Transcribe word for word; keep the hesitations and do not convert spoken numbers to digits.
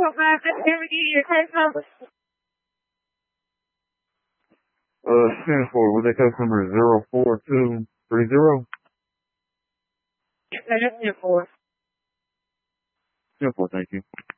five, let me give you your case number. Uh, ten four, with that case number zero four two three zero. Yes, sir, that's ten four. ten four, thank you.